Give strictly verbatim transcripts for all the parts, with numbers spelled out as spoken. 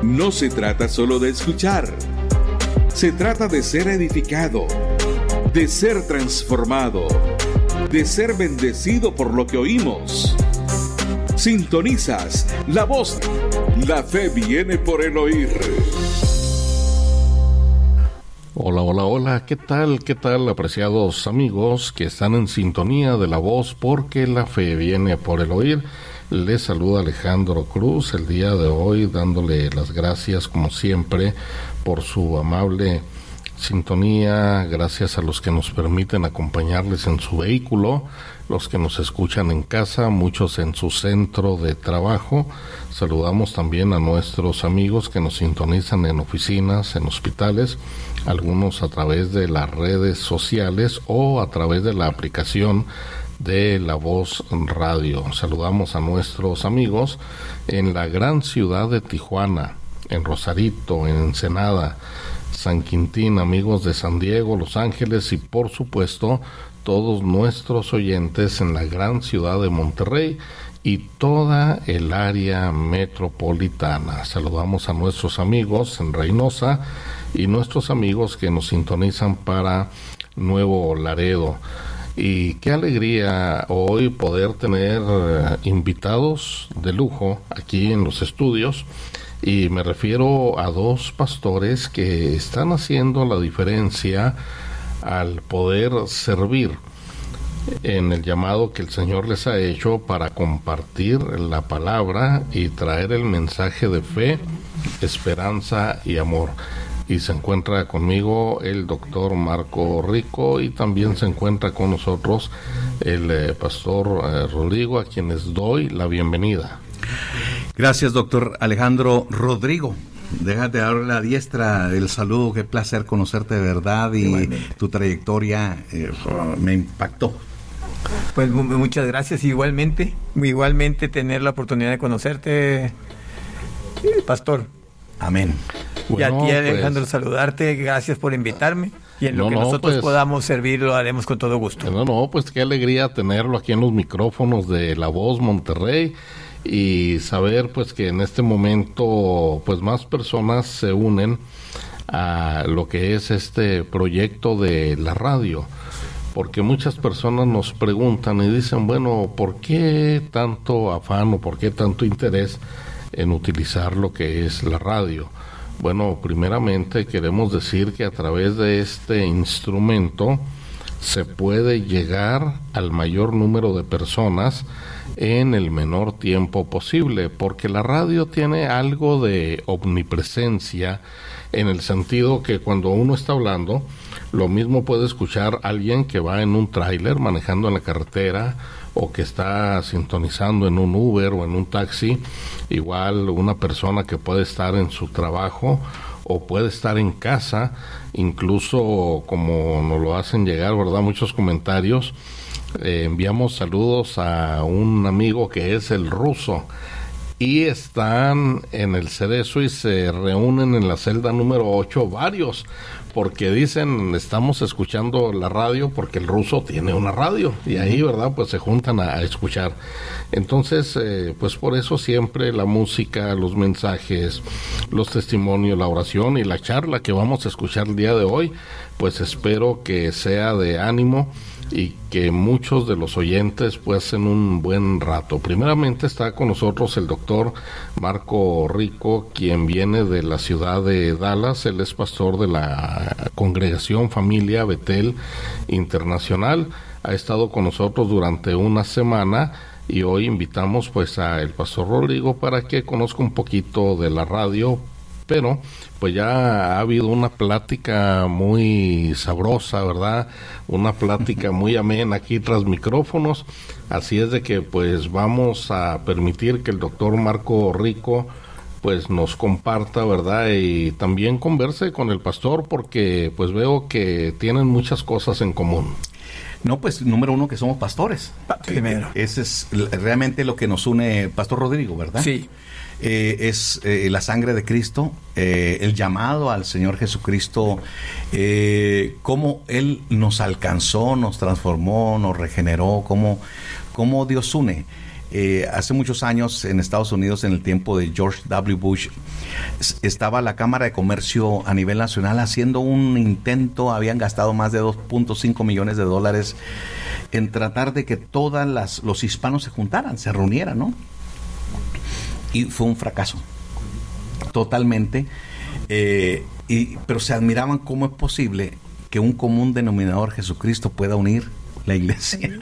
No se trata solo de escuchar, se trata de ser edificado, de ser transformado, de ser bendecido por lo que oímos. Sintonizas la voz. La fe viene por el oír. Hola, hola, hola, ¿qué tal? ¿Qué tal, apreciados amigos que están en sintonía de la voz? Porque la fe viene por el oír. Les saluda Alejandro Cruz el día de hoy, dándole las gracias como siempre por su amable sintonía. Gracias a los que nos permiten acompañarles en su vehículo, los que nos escuchan en casa, muchos en su centro de trabajo. Saludamos también a nuestros amigos que nos sintonizan en oficinas, en hospitales, algunos a través de las redes sociales o a través de la aplicación de La Voz Radio. Saludamos a nuestros amigos en la gran ciudad de Tijuana, en Rosarito, en Ensenada, San Quintín, amigos de San Diego, Los Ángeles y por supuesto todos nuestros oyentes en la gran ciudad de Monterrey y toda el área metropolitana. Saludamos a nuestros amigos en Reynosa y nuestros amigos que nos sintonizan para Nuevo Laredo. Y qué alegría hoy poder tener uh, invitados de lujo aquí en los estudios, y me refiero a dos pastores que están haciendo la diferencia al poder servir en el llamado que el Señor les ha hecho para compartir la palabra y traer el mensaje de fe, esperanza y amor. Y se encuentra conmigo el doctor Marco Rico y también se encuentra con nosotros el eh, pastor eh, Rodrigo, a quienes doy la bienvenida. Gracias, doctor Alejandro Rodrigo. Déjate darle la diestra del saludo. Qué placer conocerte de verdad y igualmente. Tu trayectoria eh, me impactó. Pues muchas gracias, igualmente, igualmente tener la oportunidad de conocerte, pastor. Amén. Bueno, y a ti, Alejandro, pues, saludarte, gracias por invitarme, y en lo no, que no, nosotros pues, podamos servir lo haremos con todo gusto. No, no, pues qué alegría tenerlo aquí en los micrófonos de La Voz Monterrey y saber pues que en este momento pues más personas se unen a lo que es este proyecto de la radio, porque muchas personas nos preguntan y dicen, bueno, ¿por qué tanto afán o por qué tanto interés en utilizar lo que es la radio? Bueno, primeramente queremos decir que a través de este instrumento se puede llegar al mayor número de personas en el menor tiempo posible, porque la radio tiene algo de omnipresencia en el sentido que cuando uno está hablando, lo mismo puede escuchar alguien que va en un tráiler manejando en la carretera o que está sintonizando en un Uber o en un taxi, igual una persona que puede estar en su trabajo o puede estar en casa, incluso como nos lo hacen llegar, ¿verdad? Muchos comentarios. Eh, enviamos saludos a un amigo que es el ruso y están en el Cerezo y se reúnen en la celda número ocho varios, porque dicen, estamos escuchando la radio porque el ruso tiene una radio y ahí, ¿verdad? Pues se juntan a, a escuchar. Entonces, eh, pues por eso siempre la música, los mensajes, los testimonios, la oración y la charla que vamos a escuchar el día de hoy, pues espero que sea de ánimo y que muchos de los oyentes pasen un buen rato. Primeramente está con nosotros el doctor Marco Rico, quien viene de la ciudad de Dallas. Él es pastor de la Congregación Familia Betel Internacional. Ha estado con nosotros durante una semana y hoy invitamos pues a el pastor Rodrigo para que conozca un poquito de la radio, pero pues ya ha habido una plática muy sabrosa, ¿verdad? Una plática muy amena aquí tras micrófonos, así es de que pues vamos a permitir que el doctor Marco Rico pues nos comparta, ¿verdad? Y también converse con el pastor, porque pues veo que tienen muchas cosas en común. No, pues número uno, que somos pastores. Primero. Ese es realmente lo que nos une, Pastor Rodrigo, ¿verdad? Sí. Eh, es eh, la sangre de Cristo, eh, el llamado al Señor Jesucristo, eh, cómo Él nos alcanzó, nos transformó, nos regeneró, cómo, cómo Dios une. eh, hace muchos años en Estados Unidos, en el tiempo de George W. Bush, estaba la Cámara de Comercio a nivel nacional haciendo un intento, habían gastado más de dos punto cinco millones de dólares en tratar de que todas las, los hispanos se juntaran, se reunieran, ¿no? Y fue un fracaso, totalmente. Eh, y, pero se admiraban cómo es posible que un común denominador, Jesucristo, pueda unir la iglesia.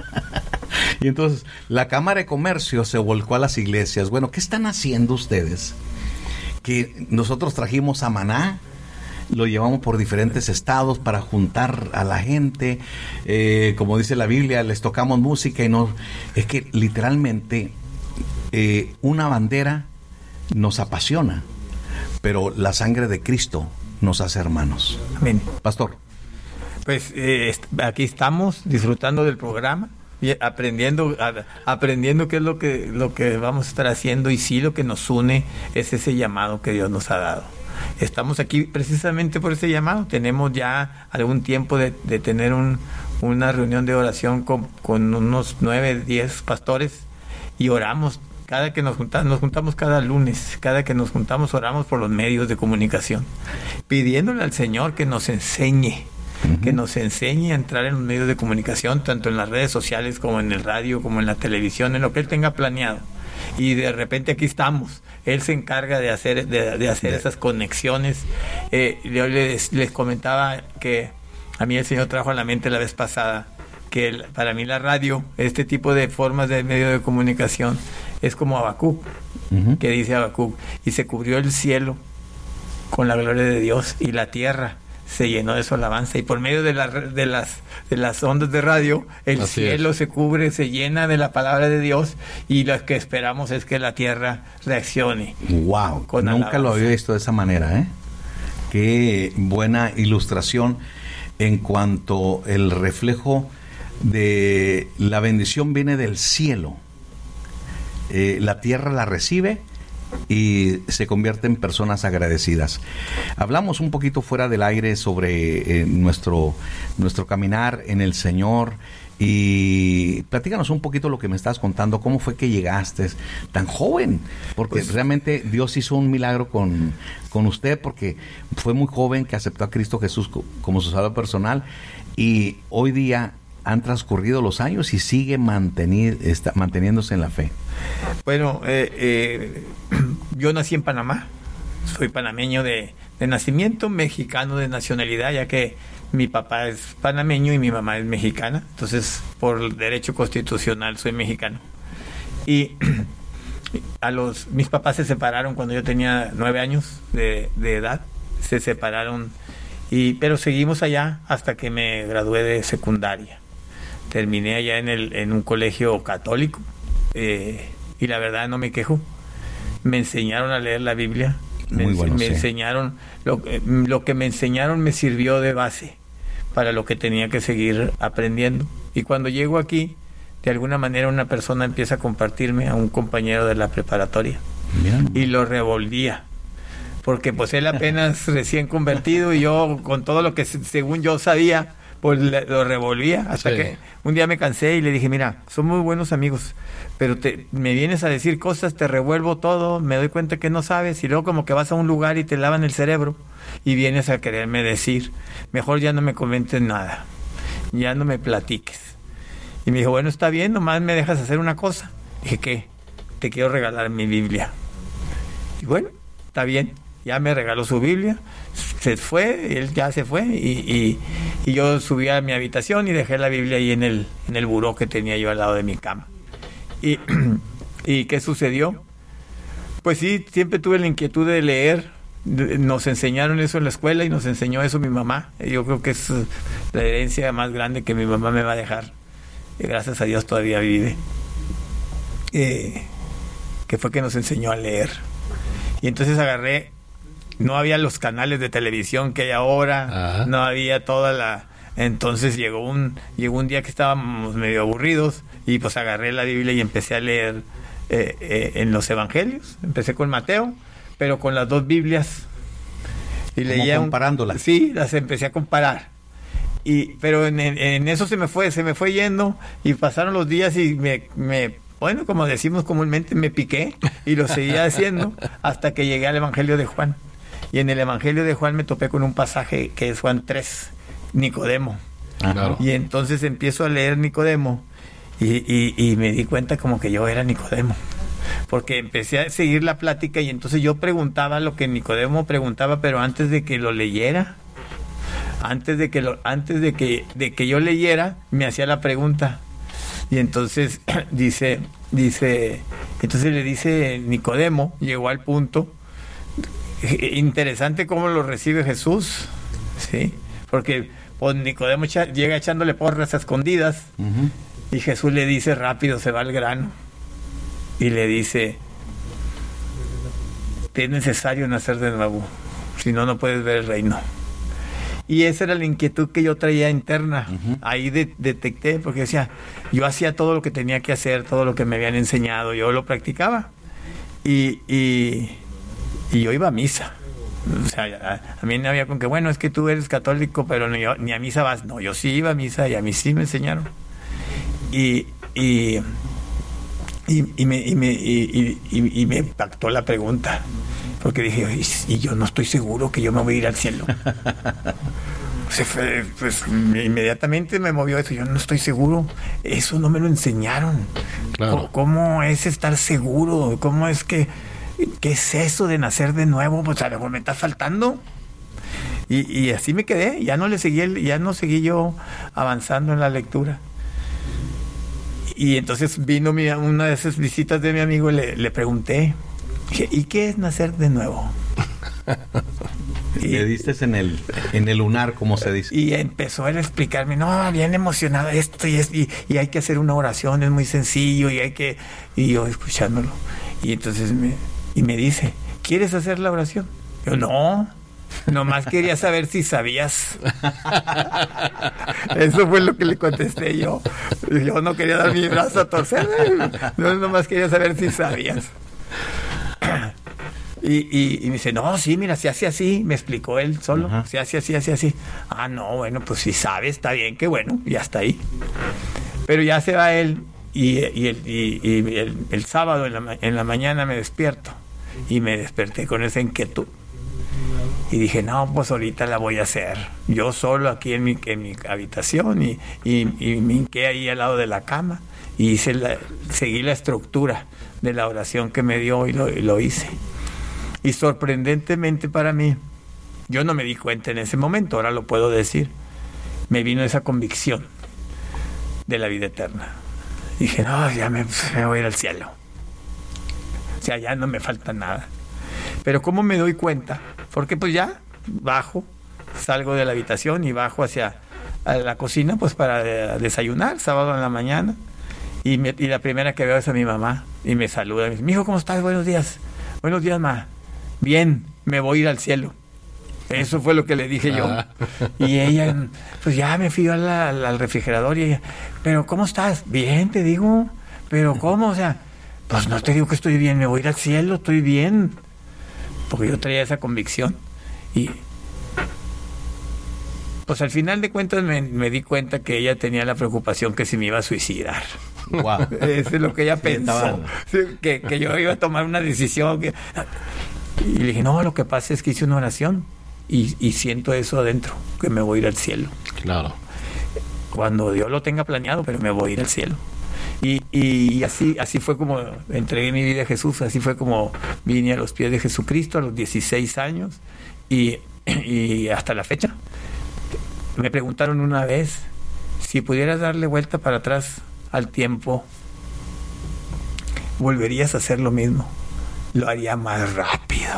Y entonces la Cámara de Comercio se volcó a las iglesias. Bueno, ¿qué están haciendo ustedes? Que nosotros trajimos a Maná, lo llevamos por diferentes estados para juntar a la gente, eh, como dice la Biblia, les tocamos música y no... Es que literalmente eh, una bandera nos apasiona, pero la sangre de Cristo nos hace hermanos. Amén. Pastor. Pues eh, aquí estamos disfrutando del programa y aprendiendo a, aprendiendo qué es lo que lo que vamos a estar haciendo, y sí, lo que nos une es ese llamado que Dios nos ha dado. Estamos aquí precisamente por ese llamado. Tenemos ya algún tiempo de, de tener un, una reunión de oración con, con unos nueve, diez pastores, y oramos. Cada que nos juntamos, nos juntamos cada lunes, cada que nos juntamos oramos por los medios de comunicación, pidiéndole al Señor que nos enseñe, uh-huh. que nos enseñe a entrar en los medios de comunicación, tanto en las redes sociales como en el radio, como en la televisión, en lo que Él tenga planeado. Y de repente aquí estamos. Él se encarga de hacer, de, de hacer esas conexiones. Eh, yo les, les comentaba que a mí el Señor trajo a la mente la vez pasada que el, para mí la radio, este tipo de formas de medio de comunicación, es como Habacuc, uh-huh. que dice Habacuc, y se cubrió el cielo con la gloria de Dios, y la tierra se llenó de su alabanza, y por medio de, la, de, las, de las ondas de radio, el Así cielo es. se cubre, se llena de la palabra de Dios, y lo que esperamos es que la tierra reaccione. ¡Wow! Nunca alabanza. Lo había visto de esa manera, ¿eh? Qué buena ilustración en cuanto el reflejo de la bendición viene del cielo. Eh, la tierra la recibe y se convierte en personas agradecidas. Hablamos un poquito fuera del aire sobre eh, nuestro, nuestro caminar en el Señor, y platícanos un poquito lo que me estás contando. ¿Cómo fue que llegaste tan joven? Porque pues, realmente Dios hizo un milagro con, con usted, porque fue muy joven que aceptó a Cristo Jesús como su Salvador personal, y hoy día han transcurrido los años y sigue mantenir, está, manteniéndose en la fe. Bueno, eh, eh, yo nací en Panamá, soy panameño de, de nacimiento, mexicano de nacionalidad, ya que mi papá es panameño y mi mamá es mexicana, entonces por derecho constitucional soy mexicano. Y a los mis papás se separaron cuando yo tenía nueve años de, de edad, se separaron, y pero seguimos allá hasta que me gradué de secundaria. Terminé allá en, el, en un colegio católico, eh, y la verdad no me quejo. Me enseñaron a leer la Biblia, me, Muy bueno, me sí. enseñaron, lo, lo que me enseñaron me sirvió de base para lo que tenía que seguir aprendiendo. Y cuando llego aquí, de alguna manera una persona empieza a compartirme a un compañero de la preparatoria, Bien. y lo revolvía, porque pues él apenas recién convertido, y yo con todo lo que según yo sabía, pues lo revolvía, hasta sí. que un día me cansé y le dije, mira, somos muy buenos amigos, pero te, me vienes a decir cosas, te revuelvo todo, me doy cuenta que no sabes, y luego como que vas a un lugar y te lavan el cerebro y vienes a quererme decir, mejor ya no me comentes nada, ya no me platiques. Y me dijo, bueno, está bien, nomás me dejas hacer una cosa. Dije, ¿qué? Te quiero regalar mi Biblia. Y bueno, está bien, ya me regaló su Biblia, se fue, él ya se fue, y, y, y yo subí a mi habitación y dejé la Biblia ahí en el, en el buró que tenía yo al lado de mi cama. Y, ¿Y qué sucedió? Pues sí, siempre tuve la inquietud de leer. Nos enseñaron eso en la escuela y nos enseñó eso mi mamá. Yo creo que es la herencia más grande que mi mamá me va a dejar. Y gracias a Dios todavía vive. Eh, que fue que nos enseñó a leer. Y entonces agarré, no había los canales de televisión que hay ahora, Ajá. no había toda la... Entonces llegó un llegó un día que estábamos medio aburridos, y pues agarré la Biblia y empecé a leer eh, eh, en los evangelios. Empecé con Mateo, pero con las dos Biblias, y leía comparándolas. Un, sí, las empecé a comparar. Y pero en, en, en eso se me fue se me fue yendo, y pasaron los días y me, me bueno, como decimos comúnmente, me piqué y lo seguía haciendo hasta que llegué al Evangelio de Juan. Y en el Evangelio de Juan me topé con un pasaje que es Juan tres, Nicodemo. Claro. Y entonces empiezo a leer Nicodemo y, y, y me di cuenta como que yo era Nicodemo. Porque empecé a seguir la plática y entonces yo preguntaba lo que Nicodemo preguntaba, pero antes de que lo leyera, antes de que lo, antes de que, de que yo leyera, me hacía la pregunta. Y entonces dice, dice, entonces le dice Nicodemo, llegó al punto, interesante cómo lo recibe Jesús, ¿sí? Porque pues, Nicodemo echa, llega echándole porras a escondidas, uh-huh. y Jesús le dice rápido, se va al grano, y le dice, es necesario nacer de nuevo, si no, no puedes ver el reino. Y esa era la inquietud que yo traía interna. Uh-huh. Ahí de, detecté, porque decía, yo hacía todo lo que tenía que hacer, todo lo que me habían enseñado, yo lo practicaba. Y, y, y yo iba a misa. O sea, a, a mí no había con que, bueno, es que tú eres católico, pero ni, ni a misa vas. No, yo sí iba a misa y a mí sí me enseñaron. Y, y, y, y, me, y, me, y, y, y me impactó la pregunta. Porque dije, y yo no estoy seguro que yo me voy a ir al cielo. O sea, fue, pues inmediatamente me movió eso. Yo no estoy seguro. Eso no me lo enseñaron. Claro. ¿Cómo es estar seguro? ¿Cómo es que, qué es eso de nacer de nuevo? Pues a lo mejor me está faltando. Y, y así me quedé. Ya no le seguí, el, ya no seguí yo avanzando en la lectura. Y entonces vino mi, una de esas visitas de mi amigo y le, le pregunté, ¿y qué es nacer de nuevo? Y le diste en el, en el lunar, como se dice. Y empezó él a explicarme, no, bien emocionado esto y, es, y, y hay que hacer una oración, es muy sencillo y hay que... Y yo escuchándolo. Y entonces me, y me dice, ¿quieres hacer la oración? Yo, no, nomás quería saber si sabías. Eso fue lo que le contesté yo. Yo no quería dar mi brazo a torcer, no, nomás quería saber si sabías. Y, y, y me dice, no, sí, mira, se hace así, me explicó él solo, uh-huh. se hace así, así, así. Ah, no, bueno, pues si sabe, está bien, qué bueno, y hasta ahí. Pero ya se va él, y, y, el, y, y el, el sábado en la, en la mañana me despierto, y me desperté con esa inquietud. Y dije, no, pues ahorita la voy a hacer. Yo solo aquí en mi, en mi habitación, y, y, y me hinqué ahí al lado de la cama, y hice la, seguí la estructura de la oración que me dio y lo, y lo hice. Y sorprendentemente para mí, yo no me di cuenta en ese momento, ahora lo puedo decir, me vino esa convicción de la vida eterna. Dije, no, ya me, me voy a ir al cielo. O sea, ya no me falta nada. Pero ¿cómo me doy cuenta? Porque pues ya bajo, salgo de la habitación y bajo hacia a la cocina pues para desayunar, sábado en la mañana. Y, me, y la primera que veo es a mi mamá y me saluda. Me dice, mijo, ¿cómo estás? Buenos días. Buenos días, ma. Bien, me voy a ir al cielo. Eso fue lo que le dije yo. Y ella, pues ya me fui al, al refrigerador y ella, ¿pero cómo estás? Bien, te digo. ¿Pero cómo? O sea, pues no te digo que estoy bien, me voy a ir al cielo, estoy bien. Porque yo traía esa convicción. Y pues al final de cuentas me, me di cuenta que ella tenía la preocupación que si me iba a suicidar. Wow. Eso es lo que ella pensó. Que, que yo iba a tomar una decisión. Que... Y le dije, no, lo que pasa es que hice una oración y, y siento eso adentro, que me voy a ir al cielo. Claro. Cuando Dios lo tenga planeado, pero me voy a ir al cielo. Y, y así, así fue como entregué mi vida a Jesús, así fue como vine a los pies de Jesucristo a los dieciséis años y, y hasta la fecha. Me preguntaron una vez, si pudieras darle vuelta para atrás al tiempo, ¿volverías a hacer lo mismo? Lo haría más rápido.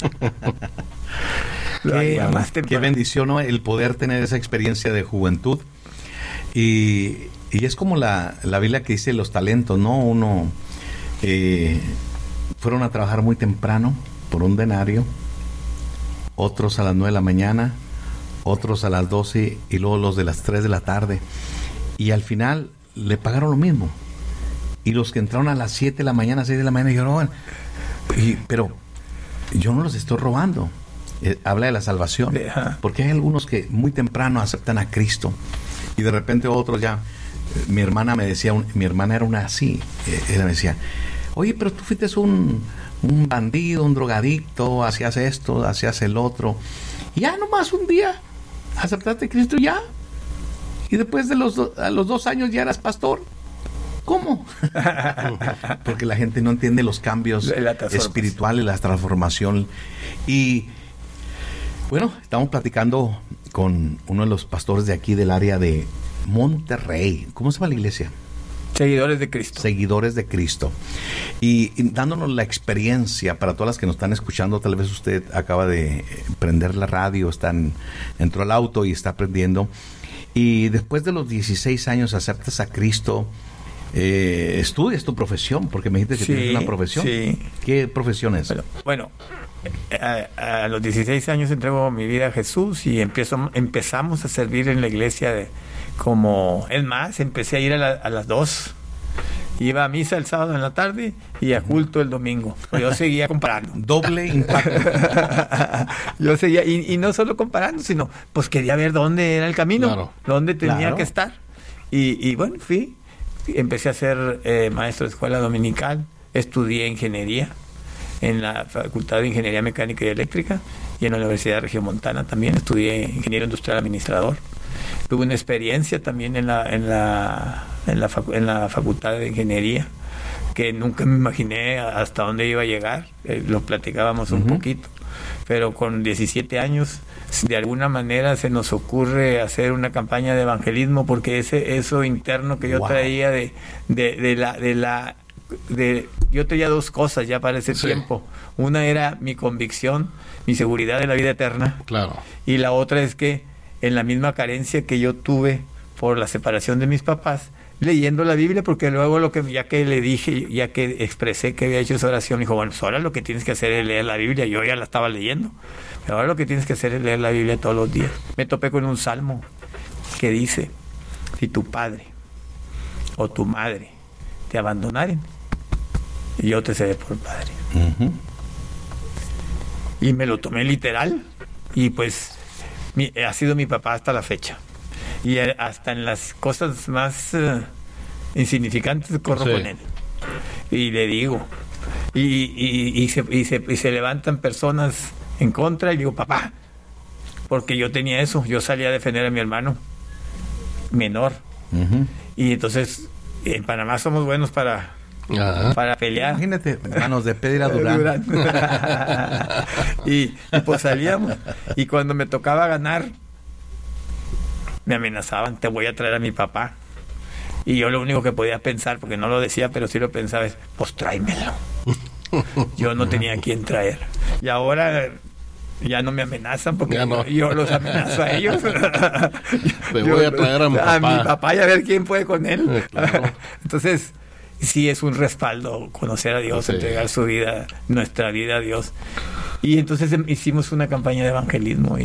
Lo haría qué, más temprano. Qué bendición, ¿no? El poder tener esa experiencia de juventud. Y, y es como la, la Biblia que dice los talentos, ¿no? Uno eh, fueron a trabajar muy temprano por un denario, otros a las nueve de la mañana, otros a las doce y luego los de las tres de la tarde. Y al final le pagaron lo mismo. Y los que entraron a las siete de la mañana, seis de la mañana, dijeron, y, pero yo no los estoy robando. Eh, habla de la salvación. Porque hay algunos que muy temprano aceptan a Cristo y de repente otros ya mi hermana me decía, un, mi hermana era una así, eh, ella me decía, oye, pero tú fuiste un, un bandido, un drogadicto, hacías esto, hacías el otro, y ya nomás un día aceptaste a Cristo ya, y después de los, do, a los dos años ya eras pastor. ¿Cómo? Porque la gente no entiende los cambios espirituales, la transformación. Y bueno, estamos platicando con uno de los pastores de aquí del área de Monterrey. ¿Cómo se llama la iglesia? Seguidores de Cristo. Seguidores de Cristo. Y, y dándonos la experiencia para todas las que nos están escuchando. Tal vez usted acaba de prender la radio, están, entró al auto y está aprendiendo. Y después de los dieciséis años aceptas a Cristo. Eh, estudias tu profesión, porque me dijiste que sí, tienes una profesión. Sí. ¿Qué profesión es? Bueno, bueno a, a los dieciséis años entrego mi vida a Jesús y empiezo, empezamos a servir en la iglesia de, como, es más, empecé a ir a, la, a las dos. Iba a misa el sábado en la tarde y a culto el domingo. Yo seguía comparando. Doble impacto. Yo seguía, y, y no solo comparando, sino pues quería ver dónde era el camino, claro, dónde tenía claro. que estar. Y, y bueno, fui. Empecé a ser eh, maestro de escuela dominical, estudié ingeniería en la Facultad de Ingeniería Mecánica y Eléctrica y en la Universidad de Regiomontana también estudié ingeniero industrial administrador. Tuve una experiencia también en la en la en la, facu- en la Facultad de Ingeniería que nunca me imaginé hasta dónde iba a llegar. Eh, lo platicábamos uh-huh. un poquito, pero con diecisiete años de alguna manera se nos ocurre hacer una campaña de evangelismo porque ese eso interno que yo wow. traía de, de, de la de la de yo traía dos cosas ya para ese sí. tiempo. Una era mi convicción, mi seguridad de la vida eterna. Claro. Y la otra es que en la misma carencia que yo tuve por la separación de mis papás, leyendo la Biblia, porque luego lo que ya que le dije, ya que expresé que había hecho esa oración, me dijo, bueno, pues ahora lo que tienes que hacer es leer la Biblia. Yo ya la estaba leyendo, pero ahora lo que tienes que hacer es leer la Biblia todos los días. Me topé con un salmo que dice, si tu padre o tu madre te abandonaren, yo te seré por padre. Uh-huh. Y me lo tomé literal, y pues mi, ha sido mi papá hasta la fecha. Y hasta en las cosas más uh, insignificantes corro sí. con él. Y le digo. Y, y, y, se, y, se, y se levantan personas en contra y digo, papá, porque yo tenía eso. Yo salía a defender a mi hermano menor. Uh-huh. Y entonces, en Panamá somos buenos para, uh-huh. para pelear. Imagínate, manos de Pedro Durán. y, y pues salíamos. Y cuando me tocaba ganar, me amenazaban, te voy a traer a mi papá. Y yo lo único que podía pensar, porque no lo decía, pero sí lo pensaba, es, pues tráemelo. Yo no tenía a quién traer. Y ahora ya no me amenazan, porque no. yo, yo los amenazo a ellos. Te yo, voy a traer a mi papá. A mi papá y a ver quién puede con él. Eh, claro. Entonces, sí es un respaldo conocer a Dios, sí. entregar su vida, nuestra vida a Dios. Y entonces hicimos una campaña de evangelismo. Y